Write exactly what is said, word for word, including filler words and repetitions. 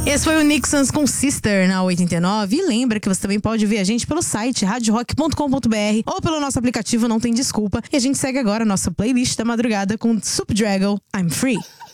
Esse foi o Nixons com Sister na oitenta e nove. E lembra que você também pode ver a gente pelo site rádio rock ponto com ponto b r ou pelo nosso aplicativo Não Tem Desculpa. E a gente segue agora a nossa playlist da madrugada com Soup Dragon, I'm Free.